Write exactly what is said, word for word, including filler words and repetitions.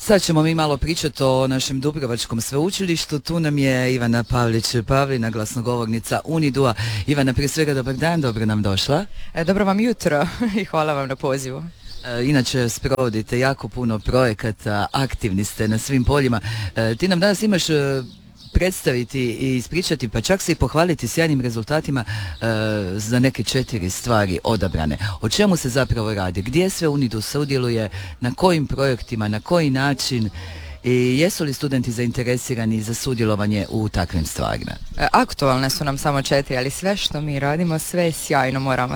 Sad ćemo mi malo pričati o našem Dubrovačkom sveučilištu. Tu nam je Ivana Pavlić-Pavlina, glasnogovornica UNIDU-a. Ivana, prije svega dobar dan, dobro nam došla. E, dobro vam jutro i hvala vam na pozivu. E, inače, sprovodite jako puno projekata, aktivni ste na svim poljima. E, ti nam danas imaš e, predstaviti i ispričati, pa čak se i pohvaliti sjajnim rezultatima e, za neke četiri stvari odabrane. O čemu se zapravo radi? Gdje sve UNIDU sudjeluje? Na kojim projektima? Na koji način? I jesu li studenti zainteresirani za sudjelovanje u takvim stvarima? E, aktualne su nam samo četiri, ali sve što mi radimo, sve je sjajno, moramo